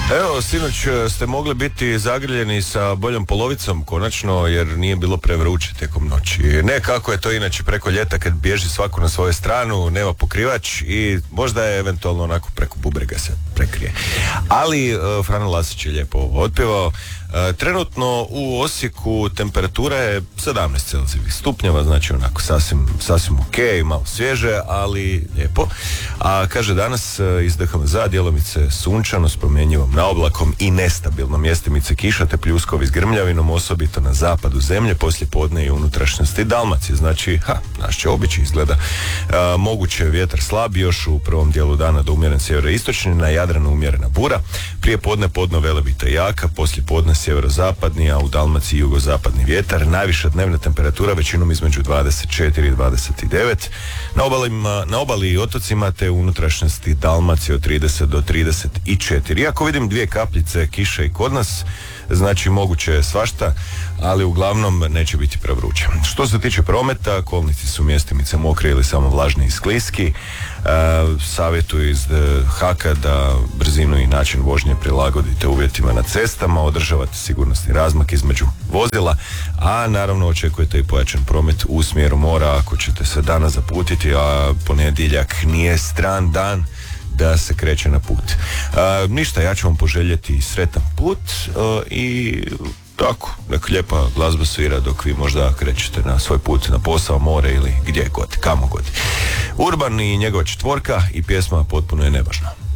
Evo, sinoć ste mogli biti zagrljeni sa boljom polovicom, konačno, jer nije bilo prevruće tijekom noći. Ne kako je to inače preko ljeta kad bježi svako na svoju stranu, nema pokrivač i možda je eventualno onako preko bubrega se prekrije. Ali Frano Lasić je lijepo otpjevao. Trenutno u Osijeku temperatura je 17 Celzijevih stupnjeva, znači onako sasvim ok, malo svježe, ali lijepo. A kaže danas iz DHMZ-a djelomice sunčano s promjenjivom naoblakom i nestabilnom, mjestimice kiša te pljuskovi s grmljavinom, osobito na zapadu zemlje, poslije podne i unutrašnjosti Dalmacije. Znači, naš će običaj izgleda. Moguće je vjetar slab još u prvom dijelu dana do umjeren sjeveroistočni, na Jadranu umjerena bura, prije podne podno velebita jaka, poslije podne sjeverozapadni, a u Dalmaciji jugozapadni vjetar, najviša dnevna temperatura većinom između 24 i 29, na obali i otocima te u unutrašnjosti Dalmacije od 30 do 34. Iako vidim dvije kapljice kiše i kod nas, znači moguće je svašta, ali uglavnom neće biti prevruće. Što se tiče prometa, kolnici su mjestimice mokri ili samo vlažni i skliski. Savjetuju iz HAK-a da brzinu i način vožnje prilagodite uvjetima na cestama, održavate sigurnosni razmak između vozila, a naravno očekujete i pojačan promet u smjeru mora ako ćete se danas zaputiti, a ponedjeljak nije stran dan da se kreće na put. Ništa, ja ću vam poželjeti sretan put i tako, nek lijepa glazba svira dok vi možda krećete na svoj put, na posao, more ili gdje god, kamo god. Urban i njegova četvorka i pjesma Potpuno je nevažno.